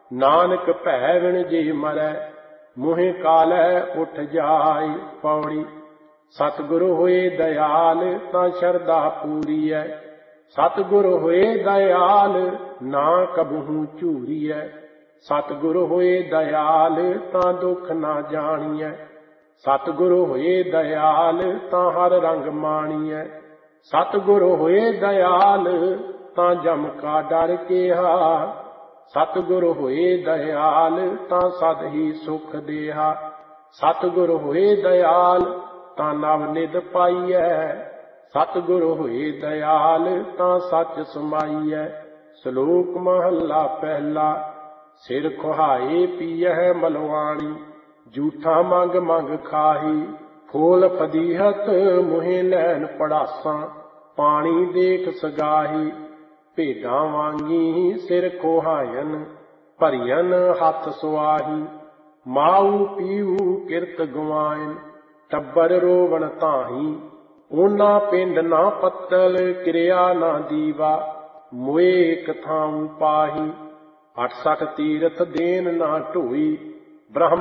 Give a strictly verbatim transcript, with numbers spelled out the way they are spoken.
नानक भै विण जे मरै मुहे कालै उठ जाय। पौड़ी। सतगुरु होए दयाल तां शरदा पूरीऐ। सतगुरु होए दयाल ना कबहू झूरीऐ। सतगुरु होए दयाल तां दुख ना जाणीऐ। सतगुरु होए दयाल तां हर रंग माणीऐ। सतगुरु होए दयाल तां जम का डर केहा। सतगुरु होए दयाल तां सद ही सुख देहा। सतगुरु होए दयाल तां नव निध पाईऐ। सतगुरु होए दयाल तां सच समाईऐ। श्लोक महला पहला। सिर खुहाए पीयह मलवाणी झूठा मंग मंग खाही। फूल फदीहत मुहे लैन पड़ासां पानी देख सगाही। भेडां वांगी सिर खुहायन भरियन हथ सुआही। माऊ पीऊ किरत गवायन टब्बर रोवण ताही। ऊना पिंड ना पत्तल क्रिया ना दीवा मोए एक थां पाही। अठ सठ तीरथ देन ना ढोई ब्रह्म